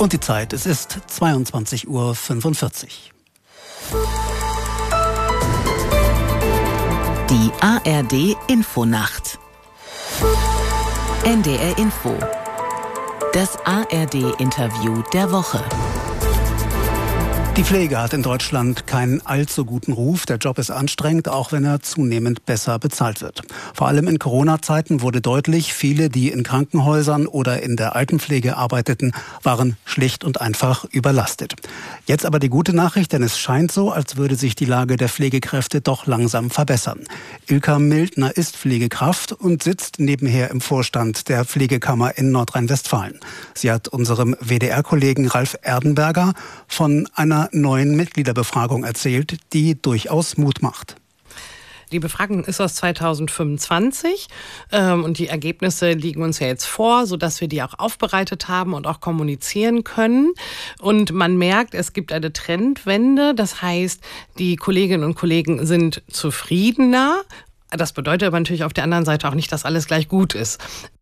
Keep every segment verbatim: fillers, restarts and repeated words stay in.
Und die Zeit, es ist zweiundzwanzig Uhr fünfundvierzig. Die A R D Infonacht. N D R Info. Das A R D-Interview der Woche. Die Pflege hat in Deutschland keinen allzu guten Ruf. Der Job ist anstrengend, auch wenn er zunehmend besser bezahlt wird. Vor allem in Corona-Zeiten wurde deutlich, viele, die in Krankenhäusern oder in der Altenpflege arbeiteten, waren schlicht und einfach überlastet. Jetzt aber die gute Nachricht, denn es scheint so, als würde sich die Lage der Pflegekräfte doch langsam verbessern. Ilka Mildner ist Pflegekraft und sitzt nebenher im Vorstand der Pflegekammer in Nordrhein-Westfalen. Sie hat unserem W D R-Kollegen Ralf Erdenberger von einer neuen Mitgliederbefragung erzählt, die durchaus Mut macht. Die Befragung ist aus zweitausendfünfundzwanzig ähm, und die Ergebnisse liegen uns ja jetzt vor, sodass wir die auch aufbereitet haben und auch kommunizieren können. Und man merkt, es gibt eine Trendwende. Das heißt, die Kolleginnen und Kollegen sind zufriedener. Das bedeutet aber natürlich auf der anderen Seite auch nicht, dass alles gleich gut ist.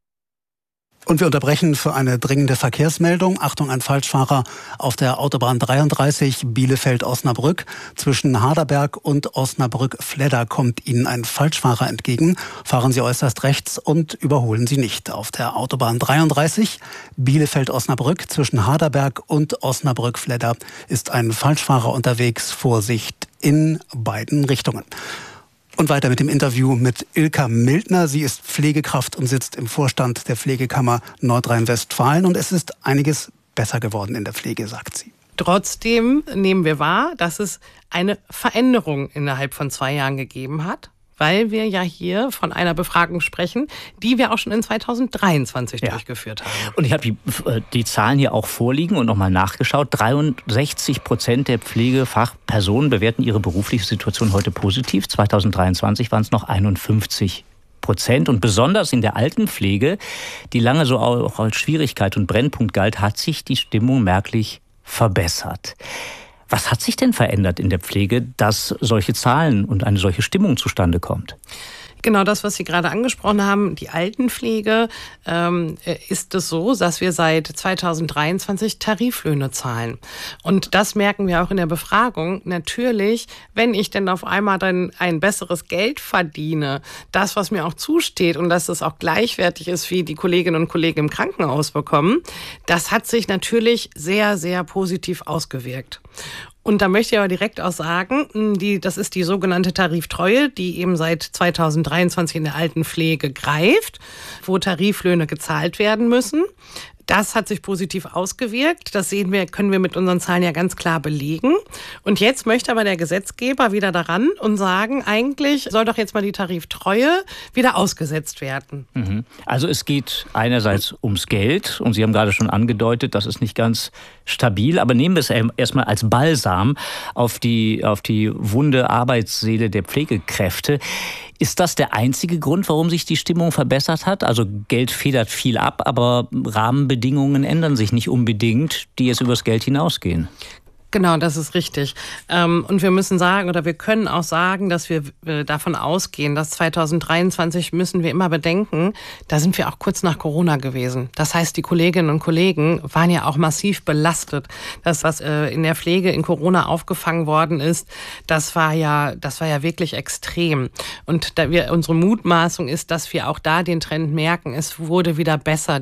Und wir unterbrechen für eine dringende Verkehrsmeldung. Achtung, ein Falschfahrer auf der Autobahn dreiunddreißig Bielefeld-Osnabrück. Zwischen Harderberg und Osnabrück-Fledder kommt Ihnen ein Falschfahrer entgegen. Fahren Sie äußerst rechts und überholen Sie nicht. Auf der Autobahn dreiunddreißig Bielefeld-Osnabrück zwischen Harderberg und Osnabrück-Fledder ist ein Falschfahrer unterwegs. Vorsicht in beiden Richtungen. Und weiter mit dem Interview mit Ilka Mildner. Sie ist Pflegekraft und sitzt im Vorstand der Pflegekammer Nordrhein-Westfalen. Und es ist einiges besser geworden in der Pflege, sagt sie. Trotzdem nehmen wir wahr, dass es eine Veränderung innerhalb von zwei Jahren gegeben hat, weil wir ja hier von einer Befragung sprechen, die wir auch schon in zweitausenddreiundzwanzig ja. durchgeführt haben. Und ich habe die, die Zahlen hier auch vorliegen und nochmal nachgeschaut. dreiundsechzig Prozent der Pflegefachpersonen bewerten ihre berufliche Situation heute positiv. zweitausenddreiundzwanzig waren es noch einundfünfzig Prozent. Und besonders in der Altenpflege, die lange so auch als Schwierigkeit und Brennpunkt galt, hat sich die Stimmung merklich verbessert. Was hat sich denn verändert in der Pflege, dass solche Zahlen und eine solche Stimmung zustande kommt? Genau das, was Sie gerade angesprochen haben, die Altenpflege, ähm, ist es so, dass wir seit zweitausenddreiundzwanzig Tariflöhne zahlen. Und das merken wir auch in der Befragung. Natürlich, wenn ich denn auf einmal dann ein besseres Geld verdiene, das, was mir auch zusteht und dass es auch gleichwertig ist, wie die Kolleginnen und Kollegen im Krankenhaus bekommen, das hat sich natürlich sehr, sehr positiv ausgewirkt. Und da möchte ich aber direkt auch sagen, die, das ist die sogenannte Tariftreue, die eben seit zweitausenddreiundzwanzig in der Altenpflege greift, wo Tariflöhne gezahlt werden müssen. Das hat sich positiv ausgewirkt. Das sehen wir, können wir mit unseren Zahlen ja ganz klar belegen. Und jetzt möchte aber der Gesetzgeber wieder daran und sagen, eigentlich soll doch jetzt mal die Tariftreue wieder ausgesetzt werden. Mhm. Also es geht einerseits ums Geld und Sie haben gerade schon angedeutet, das ist nicht ganz stabil, aber nehmen wir es erstmal als Balsam auf die, auf die wunde Arbeitsseele der Pflegekräfte. Ist das der einzige Grund, warum sich die Stimmung verbessert hat? Also Geld federt viel ab, aber Rahmenbedingungen ändern sich nicht unbedingt, die jetzt übers Geld hinausgehen. Genau, das ist richtig. Und wir müssen sagen, oder wir können auch sagen, dass wir davon ausgehen, dass zweitausenddreiundzwanzig, müssen wir immer bedenken, da sind wir auch kurz nach Corona gewesen. Das heißt, die Kolleginnen und Kollegen waren ja auch massiv belastet. Das, was in der Pflege in Corona aufgefangen worden ist, das war ja, das war ja wirklich extrem. Und da wir, unsere Mutmaßung ist, dass wir auch da den Trend merken, es wurde wieder besser.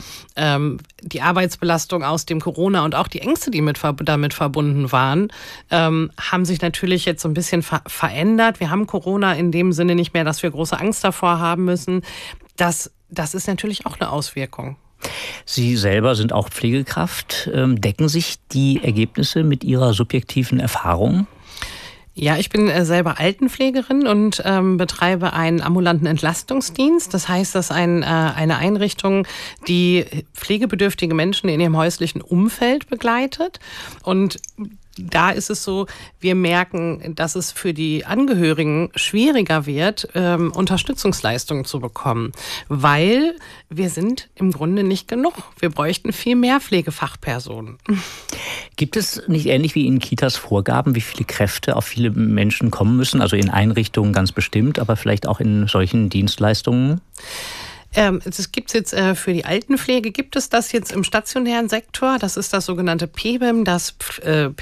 Die Arbeitsbelastung aus dem Corona und auch die Ängste, die mit, damit verbunden waren, Waren, ähm, haben sich natürlich jetzt so ein bisschen ver- verändert. Wir haben Corona in dem Sinne nicht mehr, dass wir große Angst davor haben müssen. Das, das ist natürlich auch eine Auswirkung. Sie selber sind auch Pflegekraft. Ähm, decken sich die Ergebnisse mit Ihrer subjektiven Erfahrung? Ja, ich bin äh, selber Altenpflegerin und ähm, betreibe einen ambulanten Entlastungsdienst. Das heißt, das ist ein, äh, eine Einrichtung, die pflegebedürftige Menschen in ihrem häuslichen Umfeld begleitet. Und da ist es so, wir merken, dass es für die Angehörigen schwieriger wird, ähm, Unterstützungsleistungen zu bekommen, weil wir sind im Grunde nicht genug. Wir bräuchten viel mehr Pflegefachpersonen. Gibt es nicht ähnlich wie in Kitas Vorgaben, wie viele Kräfte auf viele Menschen kommen müssen? Also in Einrichtungen ganz bestimmt, aber vielleicht auch in solchen Dienstleistungen? Ähm, es gibt jetzt äh, für die Altenpflege, gibt es das jetzt im stationären Sektor. Das ist das sogenannte P B I M, das äh,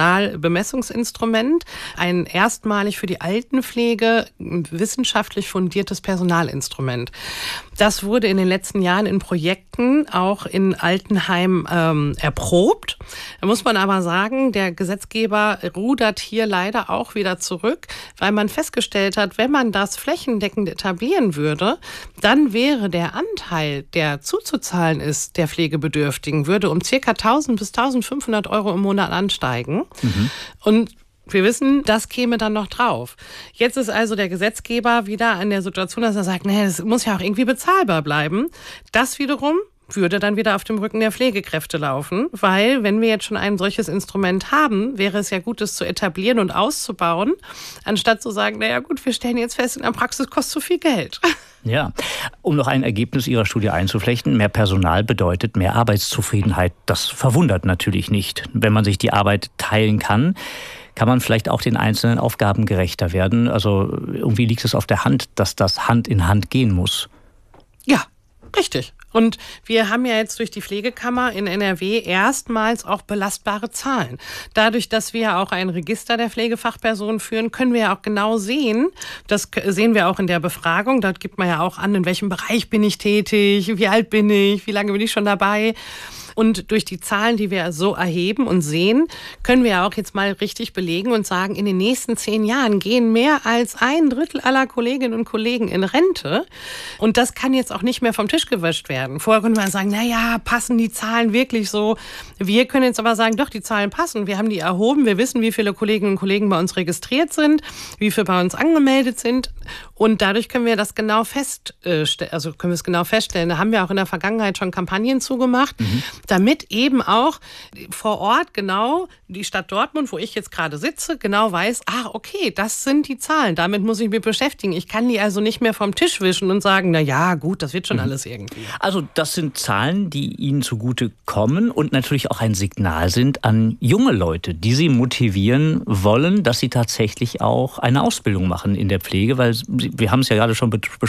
Personalbemessungsinstrument. Ein erstmalig für die Altenpflege wissenschaftlich fundiertes Personalinstrument. Das wurde in den letzten Jahren in Projekten auch in Altenheimen ähm, erprobt. Da muss man aber sagen, der Gesetzgeber rudert hier leider auch wieder zurück, weil man festgestellt hat, wenn man das flächendeckend etablieren würde, dann wäre der Anteil, der zuzuzahlen ist, der Pflegebedürftigen, würde um circa tausend bis tausendfünfhundert Euro im Monat ansteigen. Mhm. Und wir wissen, das käme dann noch drauf. Jetzt ist also der Gesetzgeber wieder an der Situation, dass er sagt, nee, das muss ja auch irgendwie bezahlbar bleiben. Das wiederum würde dann wieder auf dem Rücken der Pflegekräfte laufen, weil wenn wir jetzt schon ein solches Instrument haben, wäre es ja gut, es zu etablieren und auszubauen, anstatt zu sagen, naja gut, wir stellen jetzt fest, in der Praxis kostet so viel Geld. Ja, um noch ein Ergebnis Ihrer Studie einzuflechten, mehr Personal bedeutet mehr Arbeitszufriedenheit. Das verwundert natürlich nicht. Wenn man sich die Arbeit teilen kann, kann man vielleicht auch den einzelnen Aufgaben gerechter werden. Also irgendwie liegt es auf der Hand, dass das Hand in Hand gehen muss. Ja, richtig. Und wir haben ja jetzt durch die Pflegekammer in N R W erstmals auch belastbare Zahlen. Dadurch, dass wir auch ein Register der Pflegefachpersonen führen, können wir ja auch genau sehen, das sehen wir auch in der Befragung, dort gibt man ja auch an, in welchem Bereich bin ich tätig, wie alt bin ich, wie lange bin ich schon dabei. Und durch die Zahlen, die wir so erheben und sehen, können wir auch jetzt mal richtig belegen und sagen, in den nächsten zehn Jahren gehen mehr als ein Drittel aller Kolleginnen und Kollegen in Rente. Und das kann jetzt auch nicht mehr vom Tisch gewischt werden. Vorher konnte man sagen, na ja, passen die Zahlen wirklich so? Wir können jetzt aber sagen, doch, die Zahlen passen. Wir haben die erhoben. Wir wissen, wie viele Kolleginnen und Kollegen bei uns registriert sind, wie viele bei uns angemeldet sind. Und dadurch können wir das genau feststellen, also können wir es genau feststellen. Da haben wir auch in der Vergangenheit schon Kampagnen zugemacht, mhm. damit eben auch vor Ort genau die Stadt Dortmund, wo ich jetzt gerade sitze, genau weiß, ah, okay, das sind die Zahlen, damit muss ich mich beschäftigen. Ich kann die also nicht mehr vom Tisch wischen und sagen, na ja, gut, das wird schon mhm. alles irgendwie. Also das sind Zahlen, die Ihnen zugute kommen und natürlich auch ein Signal sind an junge Leute, die Sie motivieren wollen, dass sie tatsächlich auch eine Ausbildung machen in der Pflege, weil wir haben es ja gerade schon besprochen,